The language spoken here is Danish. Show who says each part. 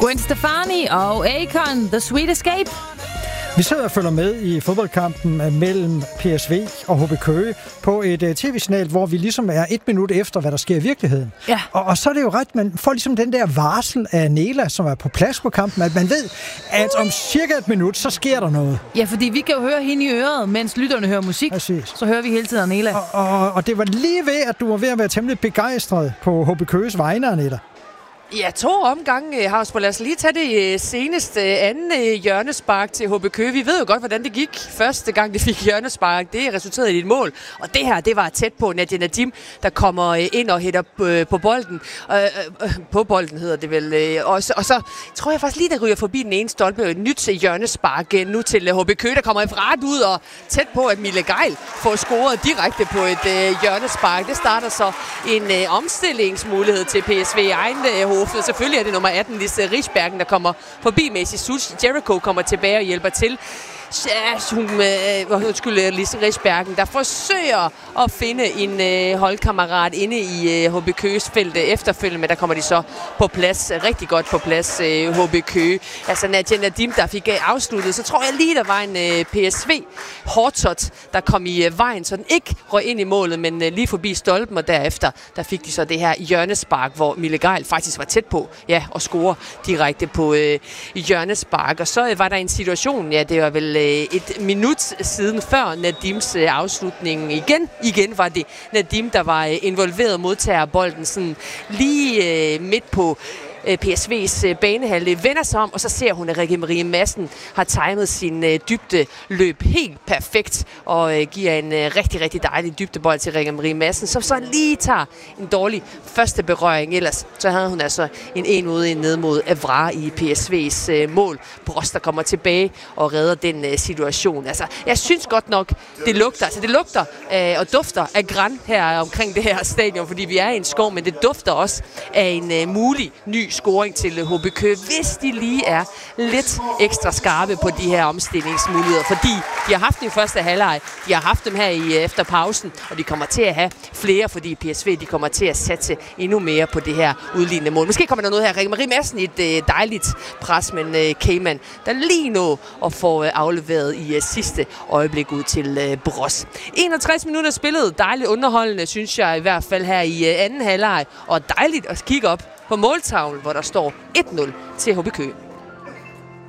Speaker 1: Gwen Stefani og Akon, The Sweet Escape.
Speaker 2: Vi sidder og følger med i fodboldkampen mellem PSV og HB Køge på et tv-signal, hvor vi ligesom er 1 minut efter, hvad der sker i virkeligheden.
Speaker 1: Ja.
Speaker 2: Og så er det jo ret, man får ligesom den der varsel af Nela, som er på plads på kampen, at man ved, at om cirka 1 minut, så sker der noget.
Speaker 1: Ja, fordi vi kan jo høre hende i øret, mens lytterne hører musik.
Speaker 2: Præcis.
Speaker 1: Så hører vi hele tiden Nela.
Speaker 2: Og det var lige ved, at du var ved at være temmelig begejstret på HB Køges vegne, Anita.
Speaker 3: Ja, 2 omgange, Havsborg. Lad os lige tage det seneste anden hjørnespark til HB Køge. Vi ved jo godt, hvordan det gik første gang, de fik hjørnespark. Det resulterede i et mål. Og det her, det var tæt på Nadia Nadim, der kommer ind og hætter på bolden. På bolden hedder det vel. Og så tror jeg faktisk lige, der ryger forbi den ene stolpe. Et nyt hjørnespark nu til HB Køge, der kommer i ret ud og tæt på, at Mille Geil får scoret direkte på et hjørnespark. Det starter så en omstillingsmulighed til PSV egen selvfølgelig er det nummer 18, Lise Risbergen, der kommer forbi med Sush. Jericho kommer tilbage og hjælper til. Lise Risbergen, der forsøger at finde en holdkammerat inde i HB Køges felt efterfølgende, men der kommer de så på plads, rigtig godt på plads, HB Køge. Altså Nadia Nadim, der fik afsluttet, så tror jeg lige, der var en PSV hårdtot, der kom i vejen, så den ikke røg ind i målet, men lige forbi stolpen, og derefter, der fik de så det her hjørnespark, hvor Mille Geil faktisk var tæt på, at score direkte på hjørnespark. Og så var der en situation, det var vel et minut siden før Nadims afslutning. Igen var det Nadim, der var involveret modtager bolden sådan lige midt på PSV's banehalve, vender sig om, og så ser hun, at Rikke Marie Madsen har timet sin dybde løb helt perfekt, og giver en rigtig, rigtig dejlig dybdebold til Rikke Marie Madsen, som så lige tager en dårlig første berøring. Ellers så havde hun altså en ude ned mod Evra i PSV's mål. Brost, der kommer tilbage og redder den situation. Altså, jeg synes godt nok, det lugter og dufter af gran her omkring det her stadion, fordi vi er i en skov, men det dufter også af en mulig ny scoring til HB Køge, hvis de lige er lidt ekstra skarpe på de her omstillingsmuligheder, fordi de har haft dem i første halvleg, de har haft dem her efter pausen, og de kommer til at have flere, fordi PSV de kommer til at satse endnu mere på det her udlignende mål. Måske kommer der noget her. Rikke Marie Madsen i et dejligt pres, men Cayman, der lige nå at få afleveret i sidste øjeblik ud til Bros. 61 minutter spillet, dejligt underholdende, synes jeg i hvert fald her i anden halvleg, og dejligt at kigge op på måltavlen, hvor der står 1-0 til HB Køge.